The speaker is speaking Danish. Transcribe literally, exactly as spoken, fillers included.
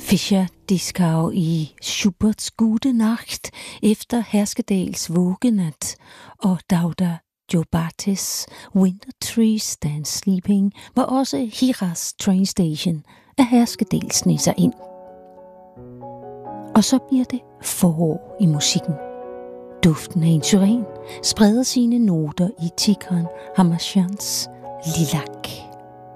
Fischer Dieskau i Schuberts Gute Nacht efter Herskedals Vågenat og Dauda Jobatis Winter Tree Stands Sleeping, hvor også Hiras Train Station af Herskedal sneg sig ind. Og så bliver det forår i musikken. Duften af en syren spreder sine noter i Tigran Hamashans Lilac.